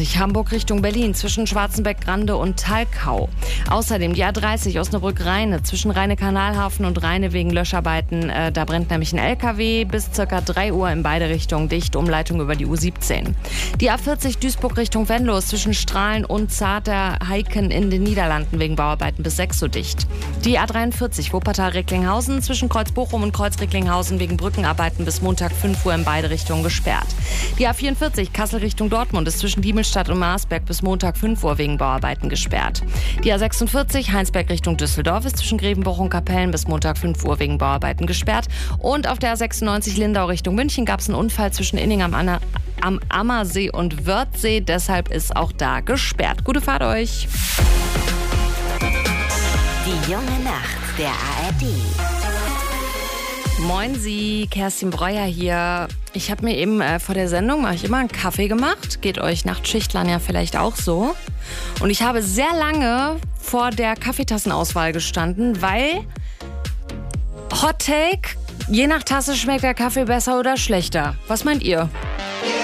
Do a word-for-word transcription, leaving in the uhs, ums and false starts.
vierzig Hamburg Richtung Berlin zwischen Schwarzenbeck-Grande und Talkau. Außerdem die A dreißig Osnabrück-Rheine zwischen Rheine-Kanalhafen und Rheine wegen Löscharbeiten. Äh, da brennt nämlich ein L K W bis ca. drei Uhr in beide Richtungen dicht. Umleitung über die U siebzehn. Die A vierzig Duisburg Richtung Venlo zwischen Strahlen und Zater-Heiken in den Niederlanden wegen Bauarbeiten bis sechs Uhr dicht. Die A dreiundvierzig Wuppertal-Recklinghausen zwischen Kreuz-Bochum und Kreuz-Recklinghausen wegen Brückenarbeiten bis Montag fünf Uhr in beide Richtungen gesperrt. Die A vierundvierzig Kassel Richtung Dortmund ist zwischen Diemelstadt und Marsberg bis Montag fünf Uhr wegen Bauarbeiten gesperrt. Die A sechsundvierzig Heinsberg Richtung Düsseldorf ist zwischen Grevenbruch und Kapellen bis Montag fünf Uhr wegen Bauarbeiten gesperrt. Und auf der A sechsundneunzig Lindau Richtung München gab es einen Unfall zwischen Inning am, Anna, am Ammersee und Wörthsee. Deshalb ist auch da gesperrt. Gute Fahrt euch! Die junge Nacht der A R D. Moin Sie, Kerstin Breuer hier. Ich habe mir eben äh, vor der Sendung mache ich immer einen Kaffee gemacht. Geht euch Nachtschichtlern ja vielleicht auch so. Und ich habe sehr lange vor der Kaffeetassenauswahl gestanden, weil Hot Take, je nach Tasse schmeckt der Kaffee besser oder schlechter. Was meint ihr?